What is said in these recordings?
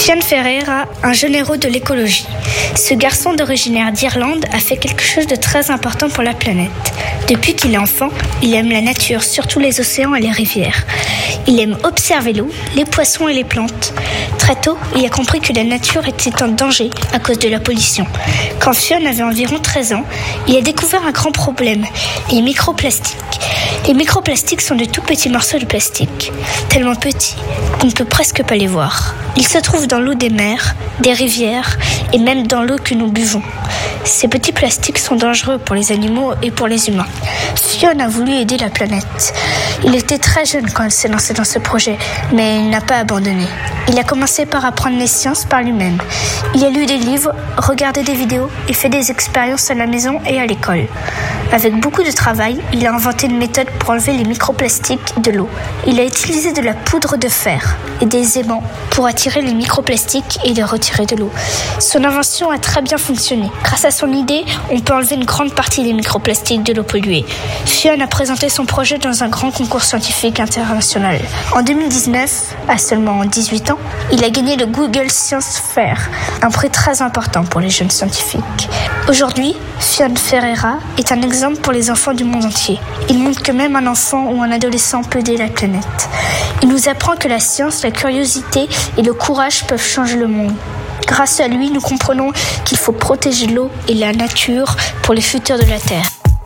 Fionn Ferreira, un jeune héros de l'écologie. Ce garçon d'originaire d'Irlande a fait quelque chose de très important pour la planète. Depuis qu'il est enfant, il aime la nature, surtout les océans et les rivières. Il aime observer l'eau, les poissons et les plantes. Très tôt, il a compris que la nature était en danger à cause de la pollution. Quand Fionn avait environ 13 ans, il a découvert un grand problème, les microplastiques. Les microplastiques sont de tout petits morceaux de plastique, tellement petits qu'on ne peut presque pas les voir. Ils se trouvent dans l'eau des mers, des rivières et même dans l'eau que nous buvons. Ces petits plastiques sont dangereux pour les animaux et pour les humains. Fionn a voulu aider la planète. Il était très jeune quand il s'est lancé dans ce projet, mais il n'a pas abandonné. Il a commencé par apprendre les sciences par lui-même. Il a lu des livres, regardé des vidéos et fait des expériences à la maison et à l'école. Avec beaucoup de travail, il a inventé une méthode pour enlever les microplastiques de l'eau. Il a utilisé de la poudre de fer et des aimants pour attirer les microplastiques et les retirer de l'eau. Son invention a très bien fonctionné. Grâce à son idée, on peut enlever une grande partie des microplastiques de l'eau polluée. Fionn a présenté son projet dans un grand concours scientifique international. En 2019, à seulement 18 ans, il a gagné le Google Science Fair, un prix très important pour les jeunes scientifiques. Aujourd'hui, Fionn Ferreira est un exemple pour les enfants du monde entier. Il montre que même un enfant ou un adolescent peut aider la planète. Il nous apprend que la science, la curiosité et le courage peuvent changer le monde. Grâce à lui, nous comprenons qu'il faut protéger l'eau et la nature pour les futurs de la Terre.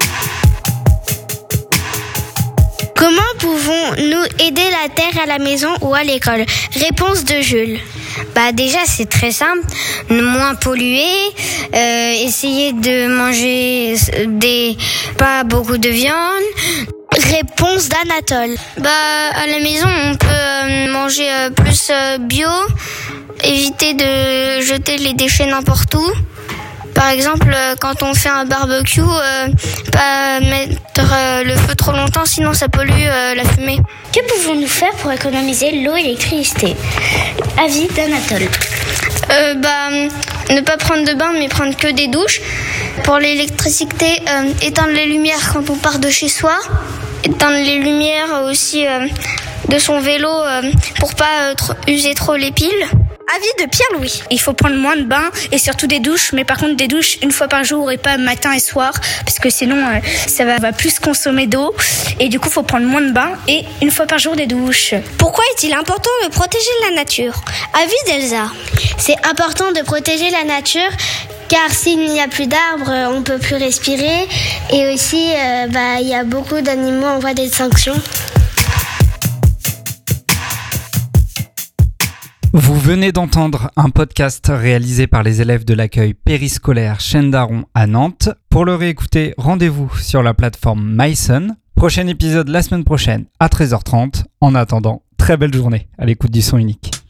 Comment pouvons-nous aider la Terre à la maison ou à l'école ? Réponse de Jules. Déjà c'est très simple, moins polluer, essayer de manger pas beaucoup de viande. Réponse d'Anatole. À la maison on peut manger plus bio, éviter de jeter les déchets n'importe où. Par exemple, quand on fait un barbecue, pas mettre le feu trop longtemps, sinon ça pollue la fumée. Que pouvons-nous faire pour économiser l'eau et l'électricité ? Avis d'Anatole. Ne pas prendre de bain, mais prendre que des douches. Pour l'électricité, éteindre les lumières quand on part de chez soi. Éteindre les lumières aussi de son vélo pour pas user trop les piles. Avis de Pierre-Louis. Il faut prendre moins de bains et surtout des douches, mais par contre des douches une fois par jour et pas matin et soir, parce que sinon ça va plus consommer d'eau et du coup il faut prendre moins de bains et une fois par jour des douches. Pourquoi est-il important de protéger la nature ? Avis d'Elsa. C'est important de protéger la nature car s'il n'y a plus d'arbres, on ne peut plus respirer et aussi il y a beaucoup d'animaux en voie d'extinction. Vous venez d'entendre un podcast réalisé par les élèves de l'accueil périscolaire Chêne d'Aron à Nantes. Pour le réécouter, rendez-vous sur la plateforme myson. Prochain épisode la semaine prochaine à 13h30. En attendant, très belle journée à l'écoute du son unique.